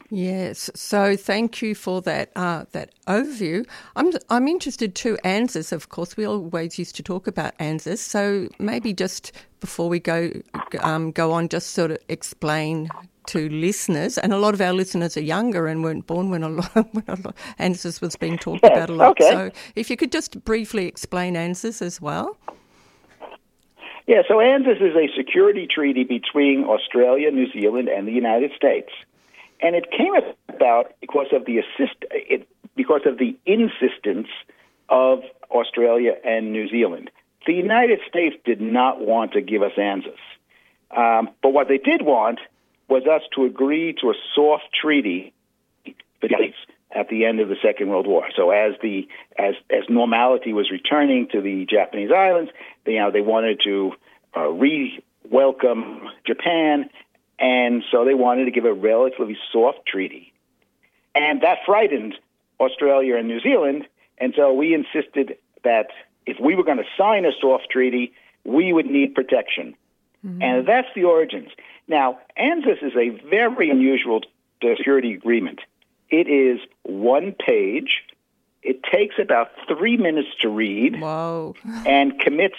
Yes, so thank you for that that overview. I'm interested too. ANZUS, of course, we always used to talk about ANZUS. So maybe just before we go on, just sort of explain to listeners, and a lot of our listeners are younger and weren't born when a lot ANZUS was being talked about a lot. Okay. So if you could just briefly explain ANZUS as well. Yeah, so ANZUS is a security treaty between Australia, New Zealand, and the United States. And it came about because of the insistence of Australia and New Zealand. The United States did not want to give us ANZUS. But what they did want was us to agree to a soft treaty at the end of the Second World War. So as normality was returning to the Japanese islands, they wanted to re-welcome Japan, and so they wanted to give a relatively soft treaty. And that frightened Australia and New Zealand, and so we insisted that if we were going to sign a soft treaty, we would need protection. Mm-hmm. And that's the origins. Now, ANZUS is a very unusual security agreement. It is one page. It takes about 3 minutes to read. Wow. and commits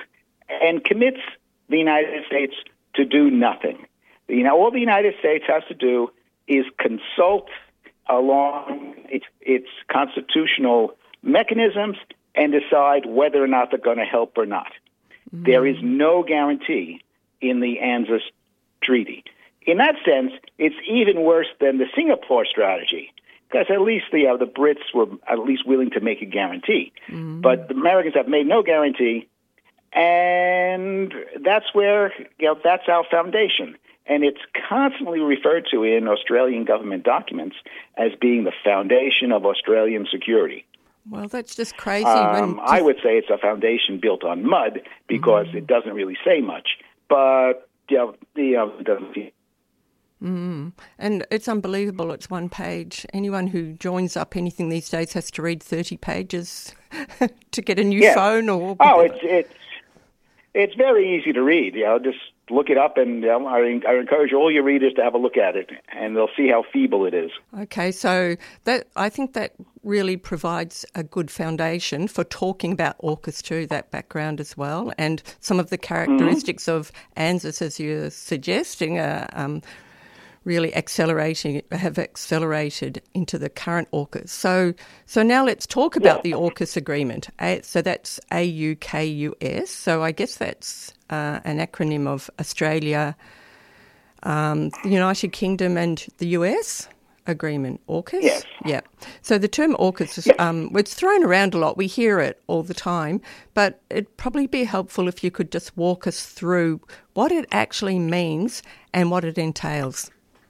the United States to do nothing. All the United States has to do is consult along its constitutional mechanisms and decide whether or not they're going to help or not. Mm. There is no guarantee in the ANZUS treaty. In that sense, it's even worse than the Singapore strategy, because at least the Brits were at least willing to make a guarantee. Mm. But the Americans have made no guarantee, and that's where, that's our foundation. And it's constantly referred to in Australian government documents as being the foundation of Australian security. Well, that's just crazy. I would say it's a foundation built on mud because it doesn't really say much. But, it doesn't. Mm. And it's unbelievable. It's one page. Anyone who joins up anything these days has to read 30 pages to get a new phone or... Oh, it's very easy to read. Just look it up, and I encourage all your readers to have a look at it, and they'll see how feeble it is. Okay, so I think that really provides a good foundation for talking about AUKUS too, that background as well, and some of the characteristics of ANZUS, as you're suggesting, really have accelerated into the current AUKUS. So now let's talk about the AUKUS agreement. So that's AUKUS. So I guess that's an acronym of Australia, the United Kingdom and the US agreement. AUKUS? Yes. Yeah. So the term AUKUS, it's thrown around a lot. We hear it all the time, but it'd probably be helpful if you could just walk us through what it actually means and what it entails.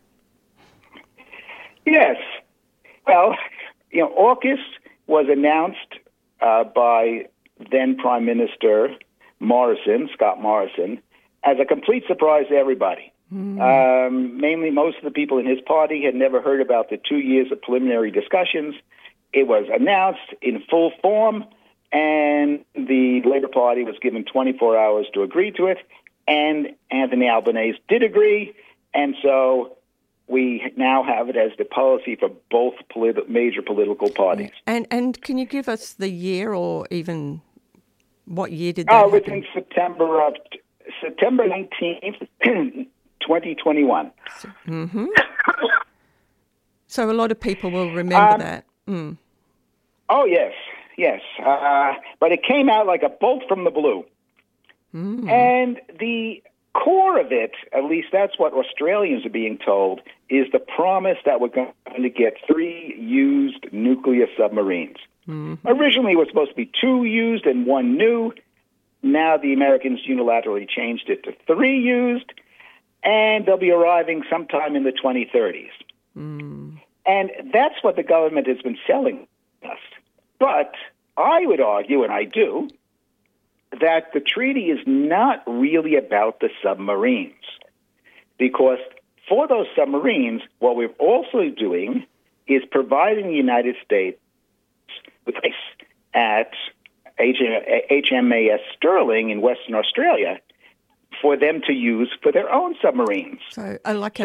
Yes. Well, AUKUS was announced by then Prime Minister Scott Morrison, as a complete surprise to everybody. Mainly, most of the people in his party had never heard about the 2 years of preliminary discussions. It was announced in full form, and the Labour Party was given 24 hours to agree to it, and Anthony Albanese did agree, and so we now have it as the policy for both major political parties. And can you give us the year, or even what year did that happen? It was in September 19th, 2021. Mm-hmm. So a lot of people will remember that. Mm. Oh, yes. But it came out like a bolt from the blue. Mm. And the core of it, at least that's what Australians are being told, is the promise that we're going to get 3 used nuclear submarines. Mm-hmm. Originally, it was supposed to be 2 used and 1 new. Now the Americans unilaterally changed it to 3 used, and they'll be arriving sometime in the 2030s. Mm. And that's what the government has been selling us. But I would argue, and I do, that the treaty is not really about the submarines. Because for those submarines, what we're also doing is providing the United States with base at HMAS Sterling in Western Australia for them to use for their own submarines. So like